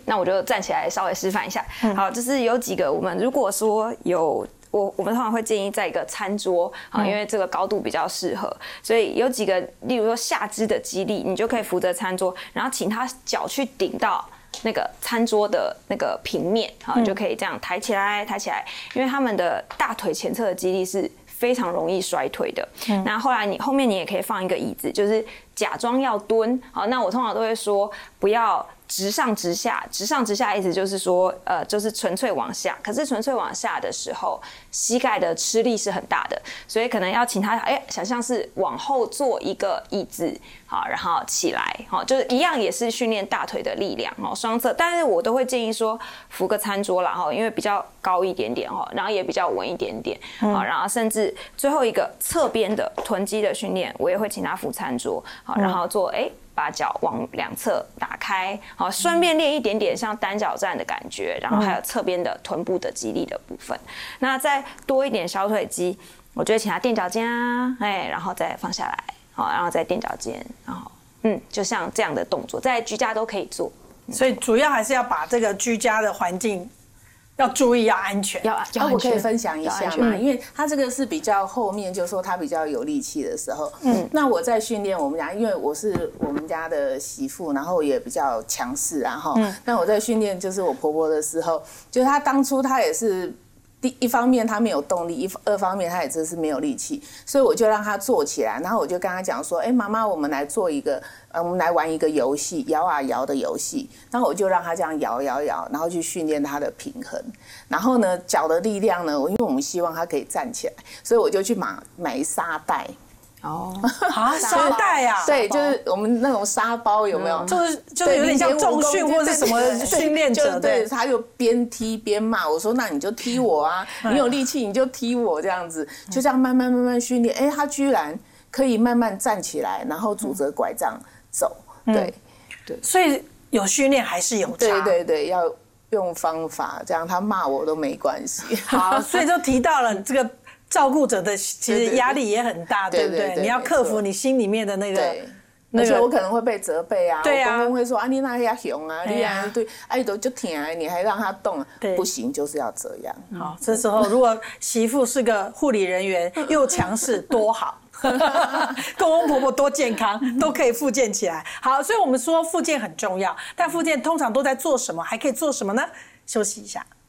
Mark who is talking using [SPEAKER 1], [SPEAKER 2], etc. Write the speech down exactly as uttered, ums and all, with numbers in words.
[SPEAKER 1] 那我就站起来稍微示范一下。好，就是有几个我们如果说有。我我们通常会建议在一个餐桌啊，因为这个高度比较适合，所以有几个，例如说下肢的肌力，你就可以扶着餐桌，然后请他脚去顶到那个餐桌的那个平面，好，就可以这样抬起来，抬起来，因为他们的大腿前侧的肌力是非常容易衰退的。嗯、那后来你后面你也可以放一个椅子，就是假装要蹲，好，那我通常都会说不要。直上直下，直上直下意思就是说，呃，就是纯粹往下。可是纯粹往下的时候，膝盖的吃力是很大的，所以可能要请他，哎，想象是往后坐一个椅子，好，然后起来，好，就是一样也是训练大腿的力量，哦，双侧。但是我都会建议说，扶个餐桌啦，哈，因为比较高一点点，哈，然后也比较稳一点点，好，然后甚至最后一个侧边的臀肌的训练，我也会请他扶餐桌，好，然后做，哎。把脚往两侧打开，好，顺便练一点点像单脚站的感觉，然后还有侧边的臀部的肌力的部分。那再多一点小腿肌，我就会请他垫脚尖啊，哎，然后再放下来，好，然后再垫脚尖，然后嗯，就像这样的动作，在居家都可以做。
[SPEAKER 2] 所以主要还是要把这个居家的环境。要注意，要安全，
[SPEAKER 1] 要要安全。
[SPEAKER 3] 我可以分享一下嘛，因为他这个是比较后面，就是说他比较有力气的时候。嗯，那我在训练我们家，因为我是我们家的媳妇，然后也比较强势啊哈。嗯，那我在训练就是我婆婆的时候，就是她当初她也是。第一方面他没有动力，一二方面他也真是没有力气，所以我就让他坐起来，然后我就跟他讲说，哎，妈妈，我们来做一个，呃，我们来玩一个游戏，摇啊摇的游戏。然后我就让他这样摇摇摇，然后去训练他的平衡。然后呢，脚的力量呢，因为我们希望他可以站起来，所以我就去买买沙袋。
[SPEAKER 1] 哦，
[SPEAKER 2] 啊，沙袋啊，
[SPEAKER 3] 对，就是我们那种沙包，有没有？
[SPEAKER 2] 就是就是有点像重训或者是什么训练者，
[SPEAKER 3] 对，他就边踢边骂我说：“那你就踢我啊，你有力气你就踢我，这样子，就这样慢慢慢慢训练。”哎，他居然可以慢慢站起来，然后拄着拐杖走，对
[SPEAKER 2] 对，所以有训练还是有差，
[SPEAKER 3] 对对对，要用方法，这样他骂我都没关系。
[SPEAKER 2] 好，所以就提到了这个。照顾者的其实压力也很大，对不对？你要克服你心里面的那个，
[SPEAKER 3] 而且我可能会被责备啊，
[SPEAKER 2] 对啊，
[SPEAKER 3] 我公公会说啊，你那要熊啊，你啊对，哎都就疼啊，你还让他动，不行，就是要这样。
[SPEAKER 2] 好，这时候如果媳妇是个护理人员，又强势，多好。公公婆婆多健康，都可以复健起来。好，所以我们说复健很重要，但复健通常都在做什么？还可以做什么呢？休息一下。